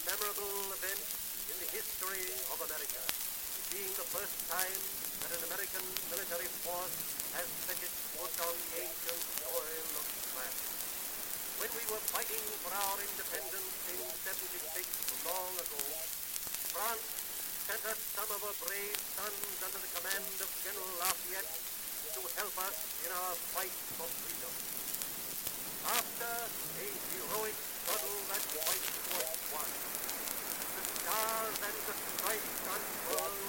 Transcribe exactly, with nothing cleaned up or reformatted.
memorable event in the history of America, being the first time that an American military force has set its foot on the ancient soil of France. When we were fighting for our independence in seventy-six, long ago, France sent us some of her brave sons under the command of General Lafayette to help us in our fight for freedom. After a heroic struggle, that fight was won. The stars and the stripes unfurled